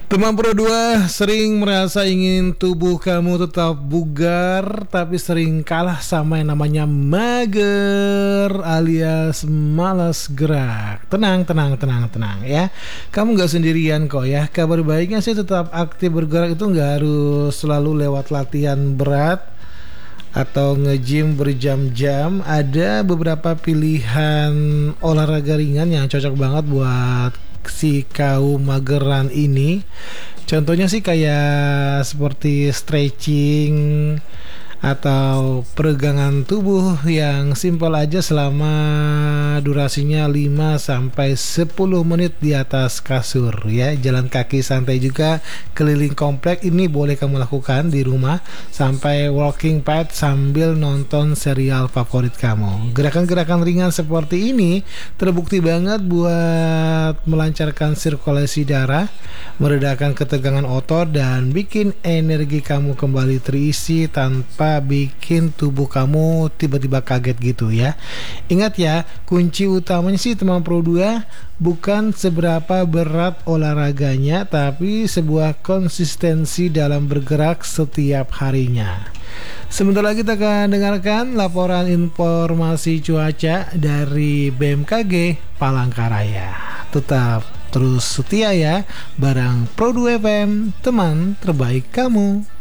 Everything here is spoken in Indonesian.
Teman Pro 2 sering merasa ingin tubuh kamu tetap bugar, tapi sering kalah sama yang namanya mager alias malas gerak. Tenang ya. Kamu gak sendirian kok ya. Kabar baiknya sih tetap aktif bergerak itu gak harus selalu lewat latihan berat atau nge-gym berjam-jam. Ada beberapa pilihan olahraga ringan yang cocok banget buat si kaum mageran ini. Contohnya sih kayak seperti stretching atau peregangan tubuh yang simpel aja selama durasinya 5 sampai 10 menit di atas kasur ya. Jalan kaki santai juga keliling komplek ini boleh kamu lakukan di rumah, sampai walking pad sambil nonton serial favorit kamu. Gerakan-gerakan ringan seperti ini terbukti banget buat melancarkan sirkulasi darah, meredakan ketegangan otot, dan bikin energi kamu kembali terisi tanpa bikin tubuh kamu tiba-tiba kaget gitu ya. Ingat ya, kunci utamanya sih teman Pro 2 bukan seberapa berat olahraganya, tapi sebuah konsistensi dalam bergerak setiap harinya. Sebentar lagi kita akan dengarkan laporan informasi cuaca dari BMKG Palangkaraya. Tetap terus setia ya, bareng Pro 2 FM, teman terbaik kamu.